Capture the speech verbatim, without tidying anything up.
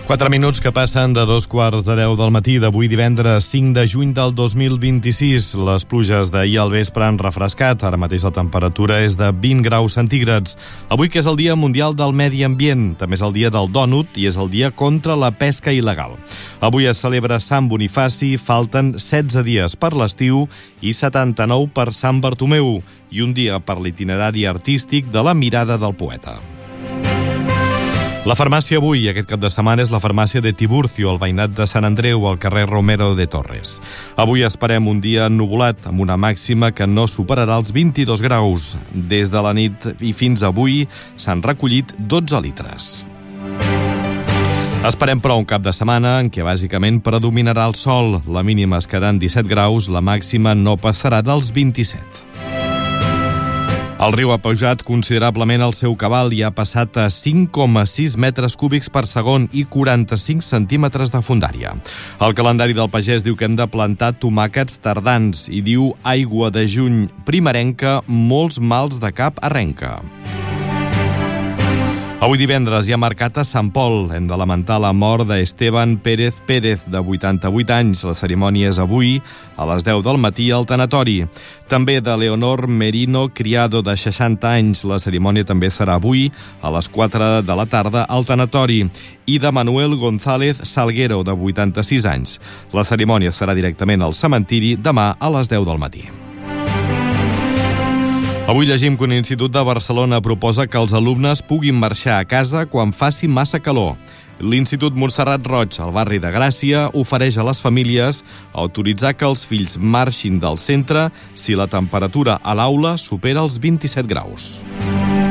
Quatre minuts que passen de dos quarts de deu del matí d'avui divendres cinc de juny del dos mil vint-i-sis. Les pluges d'ahir al vespre han refrescat. Ara mateix la temperatura és de vint graus centígrads. Avui, que és el Dia Mundial del Medi Ambient, també és el dia del dònut i és el dia contra la pesca il·legal. Avui es celebra Sant Bonifaci, falten setze dies per l'estiu i setanta-nou per Sant Bartomeu, i un dia per l'itinerari artístic de la mirada del poeta. La farmàcia avui, aquest cap de setmana, és la farmàcia de Tiburcio, al veïnat de Sant Andreu, al carrer Romero de Torres. Avui esperem un dia ennuvolat, amb una màxima que no superarà els vint-i-dos graus. Des de la nit i fins avui s'han recollit dotze litres. Esperem, però, un cap de setmana en què bàsicament predominarà el sol. La mínima es quedarà en disset graus, la màxima no passarà dels vint-i-set. El riu ha pujat considerablement el seu cabal i ha passat a cinc coma sis metres cúbics per segon i quaranta-cinc centímetres de fondària. El calendari del pagès diu que hem de plantar tomàquets tardans i diu aigua de juny primerenca, molts mals de cap arrenca. Avui divendres hi ha mercat a Sant Pol. Hem de lamentar la mort d'Esteban Pérez Pérez, de vuitanta-vuit anys. La cerimònia és avui a les deu del matí al tanatori. També de Leonor Merino Criado, de seixanta anys. La cerimònia també serà avui a les quatre de la tarda al tanatori. I de Manuel González Salguero, de vuitanta-sis anys. La cerimònia serà directament al cementiri demà a les deu del matí. Avui llegim que un institut de Barcelona proposa que els alumnes puguin marxar a casa quan faci massa calor. L'Institut Montserrat Roig, al barri de Gràcia, ofereix a les famílies autoritzar que els fills marxin del centre si la temperatura a l'aula supera els vint-i-set graus.